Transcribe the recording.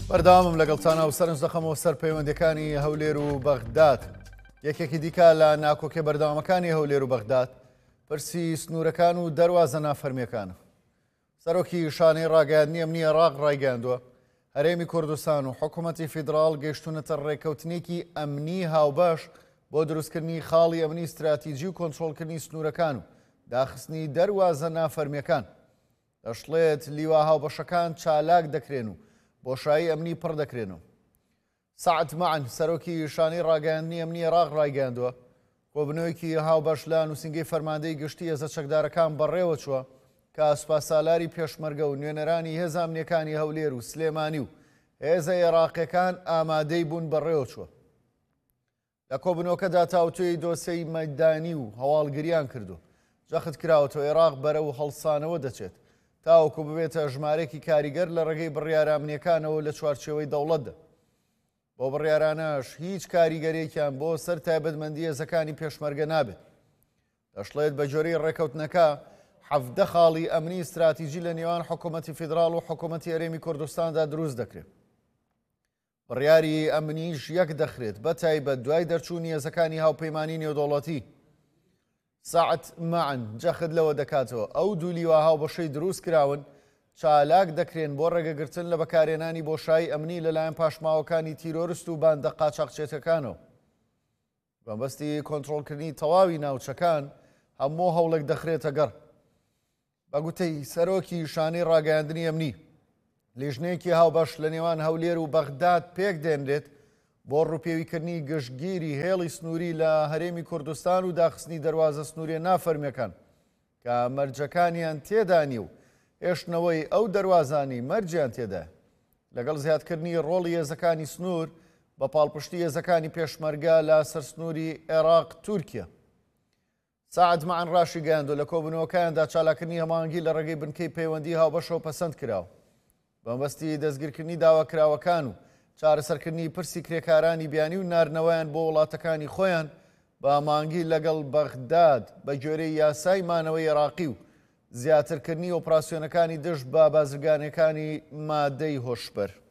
بەردەوامم لەگەڵتانە و سەرنجدەخەمەوە سەر پەیوەندەکانی هەولێر و بەغداد. یەکێکی دیکە لە ناکۆکێ بەردەوامەکانی هەولێر و بەغداد پرسی سنوورەکان و دەروازە نافەرمیەکانە. سەرۆکی شانەی ڕاگەیاندنی ئەمنی عێراق ڕایگەیاندووە هەرێمی کوردستان و حکوومەتی فیدراڵ گەیشتونەتە ڕێکەوتنێکی ئەمنی هاوبەش بۆ دروستکردنی خاڵی ئەمنی استراتیجی و کۆنتڕۆڵکردنی سنوورەکان و داخستنی دەروازە نافەرمیەکان. دەشڵێت لیوا هاوبەشەکان چالاک دەکرێن و بۆشایی ئەمنی پڕ دەکرێنەوە. سعد معن سەرۆکی شانەی ڕاگەیاندنی ئەمنی عێراق ڕایگەیاندووە کۆبنەوەیەکی هاوبەش لە نووسینگەی فەرماندەی گشتی هێزە چەکدارەکان بەڕێوە چووە کە سوپاسسالاری پێشمەرگە و نوێنەرانی هێزە ئەمنیەکانی هەولێر و سلێمانی و هێزە عێراقیەکان ئامادەی بوون بەڕێوە چووە. لە کۆبنەوەکەدا تاوتوێی دۆسەی مەیدانی و هەواڵگریان کردو. جەخت کراوەتەوە عێراق بەرە و هەڵسانەوە دەچێت تاوەکو ببێتە ژمارەیەکی کاریگەر لە ڕێگەی بڕیارە ئەمنیەکانەوە لە چوارچێوەی دەوڵەتدا. بۆ بڕیارانەش هیچ کاریگەریەکیان بۆ سەر تایبەتمەندی هێزەکانی پێشمەرگە نابێت. دەشڵێت بە جۆرەی ڕێکەوتنەکە 17 خاڵی ئەمنی استراتیجی لە نێوان حکوومەتی فیدراڵ و حکوومەتی هەرێمی کوردستاندا دروست دەکرێت. بڕیاری ئەمنیش یەک دەخرێت بە تایبەت دوای دەرچوونی هێزەکانی هاوپەیمانی نێودەوڵەتی. ساعت معن جەخت لەوە دەکاتەوە ئەو دوو لیوا هاوبەشەی دروست کراون چالاک دەکرێن بۆ ڕێگەگرتن لە بەکارهێنانی بۆشایی ئەمنی لەلایەن پاشماوەکانی تیرۆریست و باندە قاچاقچێتەکانەوە. بەمبەستی کۆنتڕۆڵکردنی تەواوی ناوچەکان هەموو هەوڵێک دەخرێتە گەڕ. بە گوتەی سەرۆکی شانەی ڕاگەیاندنی ئەمنی لیژنەیەکی هاوبەش لە نێوان هەولێر و بەغداد پێک دێنرێت بۆ ڕووپێویکردنی گشتگیری هێڵی سنووری لە هەرێمی کوردستان و داخستنی دەروازە سنووریە نافەرمیەکان کە مەرجەکانیان تێدا نی و هێشتنەوەی ئەو دەروازانی مەرجیان تێدا لەگەڵ زیادکردنی ڕۆڵی هێزەکانی سنوور بە پاڵپشتی هێزەکانی پێشمەرگە لە سەر سنووری عێراق تورکیا. سعد معن ڕاشی گەیاندووە لە کۆبنەوەکاندا چالاکردنی هەماهەنگی لە ڕێگەی بنکەی پەیوەندی هاوبەشەوە پەسەند کراوە. بەمبەستی دەستگیرکردنی داواکراوەکان و چارەسەرکردنی پرسی کرێکارانی بیانی و ناردنەوەیان بۆ وڵاتەکانی خۆیان بە ئامانگی لەگەڵ بەغداد بە گوێرەی یاسای مانەوەی عێراقی و زیاترکردنی ئۆپراسیۆنەکانی دژ بە بازرگانیەکانی مادەی هۆشبەر.